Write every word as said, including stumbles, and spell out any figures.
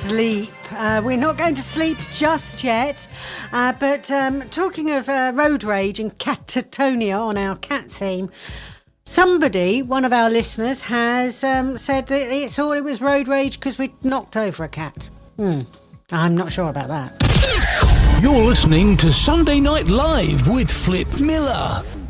sleep. Uh, we're not going to sleep just yet. Uh, but um, talking of uh, road rage and catatonia on our cat theme, somebody, one of our listeners, has um, said that he thought it was road rage because we knocked over a cat. Hmm. I'm not sure about that. You're listening to Sunday Night Live with Flip Miller.